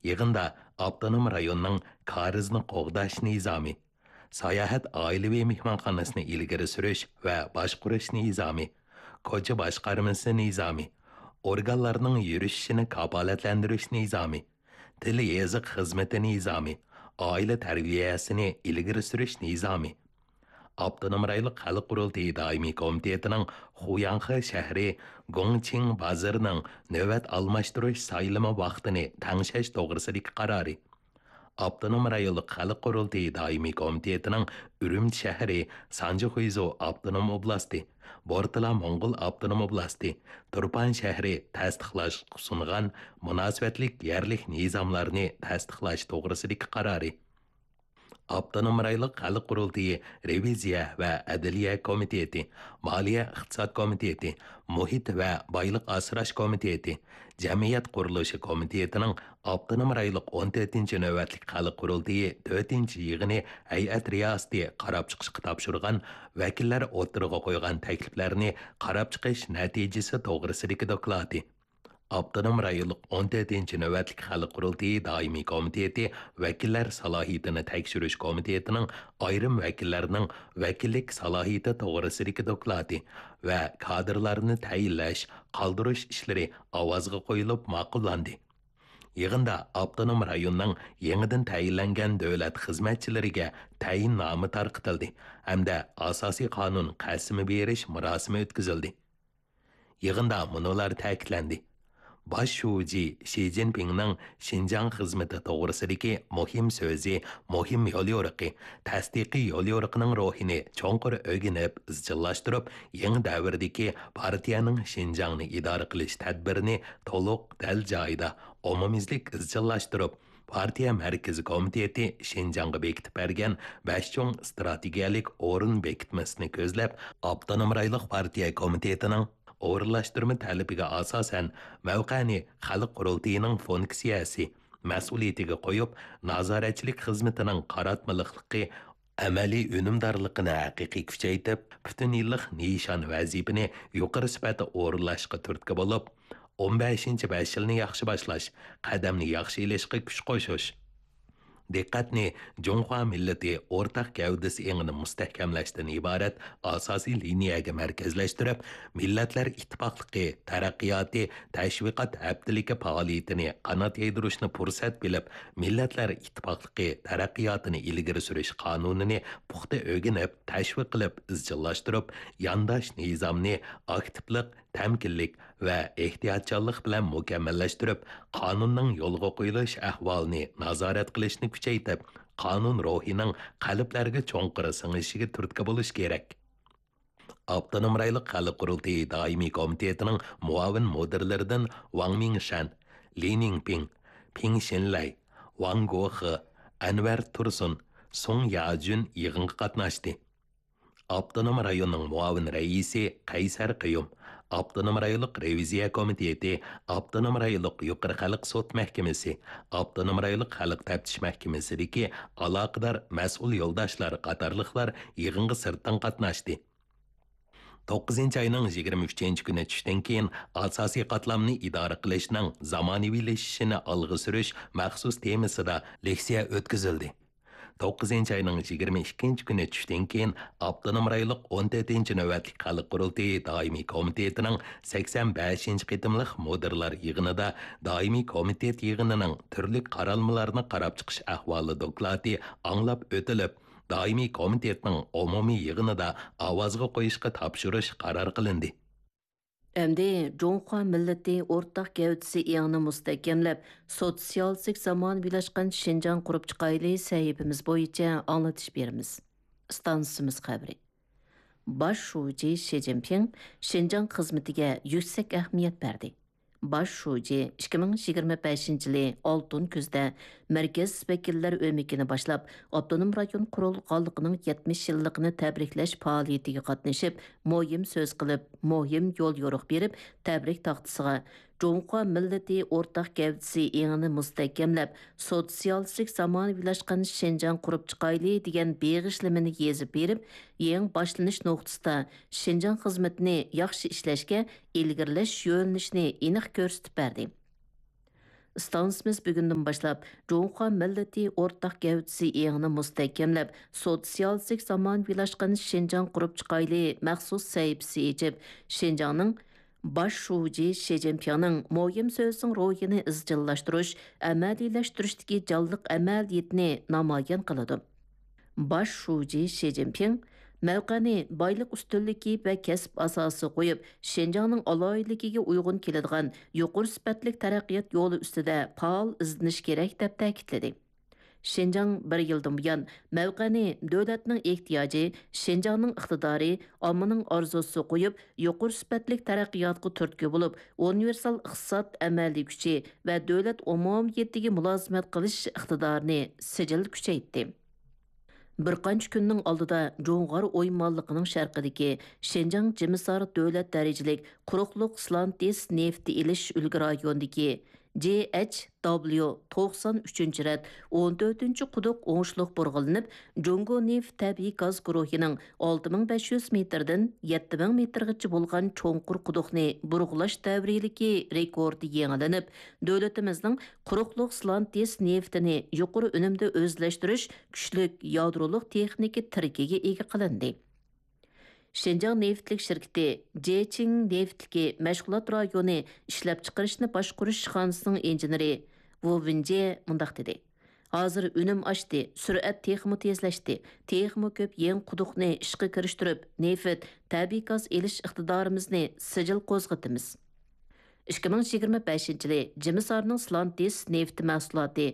Yığında Abdunum rayonunun Karizni qoğdaş nizami, sayahat ailevi mehmonxonasini ilgari surish va boshqarish nizami, ko'cha boshqarmasi nizami, organlarning yurishini kafolatlantirish nizami, til yoziq xizmati nizami, oila tarbiyasini ilgari surish nizami, Abdunum rayonlik xalq qurultayı daimi komitetining Xuyanxi shahri Gongqing bozorining navbat almashtirish saylimi vaqtini tangshash to'g'risidagi qarori. Abdunum rayonlik xalq qurultayı daimi komitetining Urumchi shahri Sanjixuizo Abdunum oblasti, Bortala Mong'ol Abdunum oblasti, Turpan shahri tasdiqlash sungan munosabatlik yerlik nizomlarni tasdiqlash to'g'risidagi qarori. Abdunum rayonlik xalq qurultayı reviziya va adliya komiteti, moliya iqtisod komiteti, muhit va boyliq asrash komiteti, jamiyat qurilishi komitetining Abdunum rayonlik 14 navbatlik xalq qurultayı 4 yig'ini hay'at riyosati qarab chiqishga topshirgan vakillar o'tirg'a qo'ygan takliflarni qarab chiqish natijasi to'g'risidagi dokladi. Abdunum rayonlik 14 navbatlik xalq qurultayı daimi komiteti vakillar salohiyatini tekshirish komitetining ayrim vakillarining vakillik salohiyati to'g'risidagi dokladi va kadrlarni tayinlash, qoldirish ishlari ovozga qo'yilib ma'qullandi. Yig'inda Abdunum rayonining yangidan tayinlangan davlat xizmatchilariga tayinnomi tarqitildi hamda asosiy qonun qasmi berish murosimi o'tkazildi. Yig'inda munolar ta'kidlandi. Baş şuji Xi Jinpingning Xinjiang xizmati to'g'risidagi muhim so'zi, muhim yo'l yo'riqi, tasdiqiy yo'l yo'riqining ruhini cho'nqur o'rganib, izchillashtirib, yangi davrdagi partiyaning Xinjiangni idora qilish tadbirini to'liq dal joyida omumizlik izchillashtirib, partiya markaziy komiteti Xinjiangga bekitib bergan 5 cho'ng strategiyalik o'rin bekitmasini ko'zlab, Abdunum rayonlik partiya komitetining o'rinlashtirma talabiga asosan mavqani xalq qurultayining funksiyasi mas'uliyatiga qo'yib, nazoratchilik xizmatining qaratmaliqligi amaliy unumdorligini haqiqiy kuchaytirib, butun yillik nishon vazifani yuqori sifatda o'rinlashga turtki bo'lib, 15-5 yilni yaxshi boshlash, qadamni yaxshi ilishga kuch qo'shish. Diqqatni Jonghua millati o'rtaq gavdasi engini mustahkamlashdan iborat asosiy liniyaga markazlashtirib, millatlar ittifoqligi, taraqqiyoti, tashviqot haftaligi faoliyatini qanot yaydirishni fursat bilib, millatlar ittifoqligi taraqqiyotini ilgari surish qonunini puxta o'rganib, tashviq qilib, izchillashtirib, yondosh nizomni aktivlik, tamkinlik va ehtiyotchanlik bilan mukammallashtirib, qonunning yo'lga qo'yilish ahvolini nazorat qilishni kuchaytirib, qonun ruhining qalblarga cho'nqir sing'ishiga turtki bo'lish kerak. Abdunum rayonlik xalq qurultayyi doimiy komitetining muavin mudirlaridan Wang Mingshan, Li Ningping, Ping Shinlay, Wang Guohe, Anvar Tursun, Song Yajun yig'inga qatnashdi. Abdunum rayonining muavin raisi Qaysar Qayum, Abdunum rayonlik reviziya komiteti, Abdunum rayonlik yuqori xalq sud mahkamasi, Abdunum rayonlik xalq taftish mahkamasidagi aloqador mas'ul yo'ldoshlar qatorliqlar yig'inga sirtdan qatnashdi. 9 ayning 23 kuni tushdan keyin asosiy qatlamni idora qilishning zamonaviylashishini olg'a surish maxsus temasida leksiya o'tkazildi. 9 ayning 22 kuni tushdan keyin Abdunum rayonlik 14 navbatlik xalq qurultayyi doimiy komitetining 85 qitimliq mudirlar yig'inida doimiy komitet yig'inining turli qaralmalarni qarab chiqish ahvoli doklati anglab o'tilib, doimiy komitetning umumiy yig'inida ovozga qo'yishga topshirish qaror qilindi. Әмді Жоңқа милләті ортақ гәудісі еңіні мұстәкемләп, социалистік заман билашқан Шинжан құрып чықайлы сәйіпіміз бойынша аңлатыш беріміз. Станцымыз қабірі. Baş şuji Xi Jinping Шинжан қызметіге yüksek әхмиет берді. Baş şuji 2025 yılı altın күзді Merkez Vekiller Ömekini başlap, Abdunum rayon kurulğanlığının 70 yıllıqını təbriklash fəaliyyətiga qatnaşıb, muhim söz qılıb, muhim yol yoruq berib, təbrik taxtısıga Жоңқа milleti ortaq gavdisi еңіні müstəkkəmləb, sosialistik zamanıviləşqan Şinjan qurub çıqaylı degan beğişlimini yezib berib, ең başlanış noktasında Şinjan xizmetini yaxşı işləşkə ilgirləş yönlüşünü aniq göstərib berdi. Stansimiz бүгінден башлап, Жоңқа милләти ортақ гәүдісі еңіні мұстәкемләп, социалистик заман билашқан Шинжан құрып чықайлы мәхсус сәйіпсі ечіп, Шинжанның Baş şuji Şi Jinpingning moyim so'zning ro'yini izchillashtirish, amaliylashtirish jonliq amaliyatni namoyon qiladi. Baş şuji Şi Jinping mavqani boyliq ustunligi va kasb asosi qo'yib, Shinjongning aloyiligiga uyg'un keladigan yuqori sifatli taraqqiyot yo'li ustida faol izlanish kerak deb ta'kidladi. Şinjan bir yıldan buyan mavqani davlatning ehtiyoji, Şinjanning iqtidori, ommaning orzusi qo'yib, yuqori sifatli taraqqiyotga turtki bo'lib, universal iqtisod amaliy kuchi va davlat umumiyatiga mulozimat qilish iqtidorini sijil kuchaytdi. Bir qancha kunning oldida Jo'ng'ar o'ymonligining sharqidagi Şinjan Jimisar davlat darajalik quruqliq Slantis nefti ilish ulgu rayonidagi JHW 93 rət 14-cü quduq oңuşluq burğulanıb, Jungo Neft təbii gaz guruhining 6500 metrdən 7000 metrgacha bo'lgan cho'nqur quduqni burg'ulash davriyaligi rekordi yangilanib, davlatimizning quruqliq Slantis neftini yuqori unumda o'zlashtirish kuchlik yadroliq texnika tirkiga ega qilindi. Şinjan Neftlik şirketi Jeqing Neftliki Məşğulat rayonu işləp çıxarışını başqurish xanasının injeneri Wu Wenjie mundaq dedi. Hazır önüm açdı, sürət texmi tezləşdi, texmi köp yeni quduqni işqi kirishtirib, neft, təbii gaz elish iqtidarimizni sijil qo'zg'atimiz. 2025-yili Jimisarning Slantis neft mahsuloti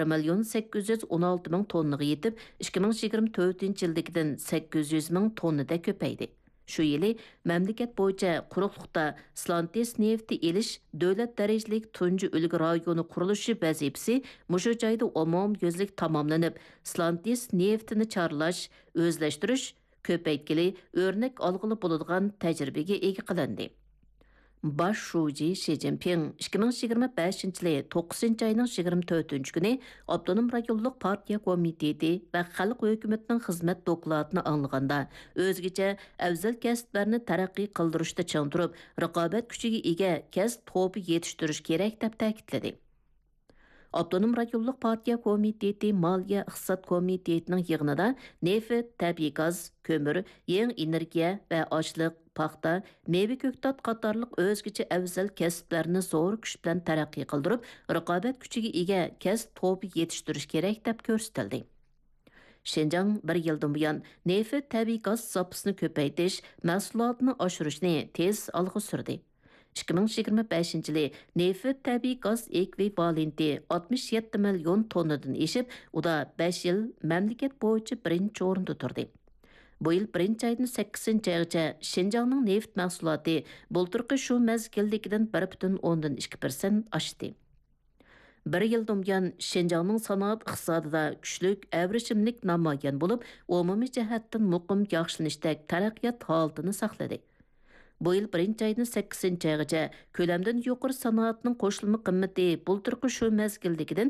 1,816,000 tonnaga yetib, 2024-yildagidan 800,000 tonnada ko'paydi. Shu yili mamlakat bo'yicha quruqliqda Slantis nefti elish davlat darajalik tunji ulgu rayoni qurilishi vazifasi mushu joyda umumyuzlik tamomlanib, Slantis neftini chorlash, o'zlashtirish, ko'paytgili, o'rnak olg'ili bo'ladigan tajribaga ega qilindi. Baş şuji Şi Jinping 2025-yili 9-ayning 24-kuni Avtonom rayonluq partiya komiteti va xalq hukumatining xizmat dokladini anglaganda o'zgacha afzal kasblarni taraqqiy qildirishda chang turib, raqobat kuchiga ega kasb to'pi yetishtirish kerak deb ta'kidladi. Avtonom rayonluq partiya komiteti Maliya iqtisod komitetining yig'inida neft, tabiiy gaz, ko'mir, yangi energiya va ochliq, paxta, meva ko'ktat qatorliq o'zgacha afzal kasblarni zo'r kuch bilan taraqqiy qildirib, raqobat kuchiga ega kasb to'pi yetishtirish kerak deb ko'rsatildi. Şinjan bir yildan buyon neft, tabiiy gaz zapasini ko'paytirish, mahsulotni oshirishni tez olg'a surdi. 2025-yili neft tabiiy gaz ekvivalenti 67 million tonnadan eshib, u da 5 yil mamlakat bo'yicha birinchi o'rinda turdi. Bu yil 1-aydan 8-aygacha Şinjanning neft mahsuloti bulturqi shu mezgildagidan 1,2% oshdi. Bir yildan buyon Şinjanning sanoat iqtisodida kuchlik avrishimlik namoyon bo'lib, umumiy jihatdan muqim yaxshilanishda taraqqiyot holatini saqladi. Bu yil 1-aydan 8-aygacha ko'lamdan yuqori sanoatning qo'shilma qimmati bulturqi shu mezgildagidan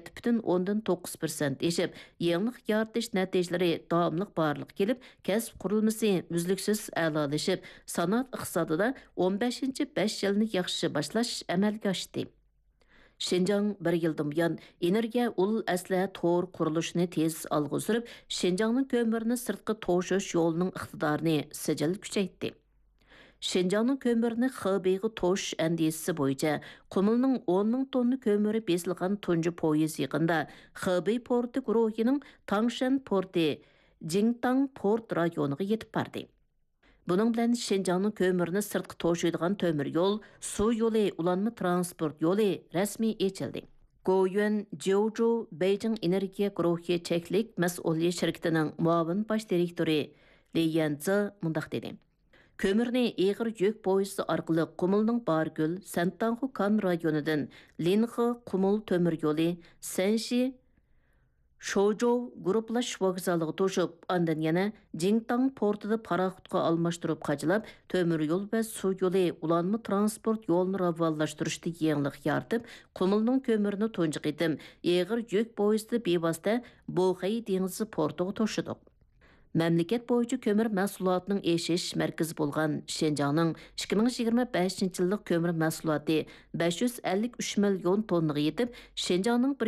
7,9% eshib, yangilik yaratish natijalari davomliq borliq kelib, kasb qurilmasi uzluksiz a'lolashib, sanoat iqtisodida 15-5 yilni yaxshi boshlash amalga oshdi. Şinjan bir yildan buyon energiya ul asla to'r qurilishini tez olg'a surib, Şinjanning ko'mirni sirtqi to'shish yo'lining iqtidorini sijil kuchaytdi. Şinjanning ko'mirni Xibeyga to'shish andisi bo'yicha Qumulning 10 ming tonna ko'miri besilgan tunji poyez yaqinda Xibey porti guruhining Tangshan porti Jingtang port rayoniga yetib bordi. Buning bilan Şinjanning ko'mirni sirtqi to'shiydigan temir yo'l, suv yo'li, ulanma transport yo'li rasmiy ochildi. Goyuan Jiuzhou Beijing energiya guruhi cheklik mas'uliyat shirkatining muavin bosh direktori Li Yanzi mundaq dedi. Kömürni eğir yük boyusu arqılı Qumulning Bargül, Santanxu Kan rayonidan Linxi Qumul tömür yolu, Sanxi Shozhou gruplash vokzaliga to'shib, andan yana Jingtang portida paraxutga almashtirib qachilab, tömür yo'l va suv yo'li, ulanma transport yo'lini ravallashtirishda yangilik yaratib, Qumulning ko'mirini tunji qitim eğir yük boyusida bevosita Boxay dengizi portiga to'shidik. Мәмләкәт буенча көмір мәхсулатының эшиш мәркәзе булган Шенҗаңның 2025 еллык көмір мәхсулаты 553 миллион тоннаға yetib, Шенҗаңның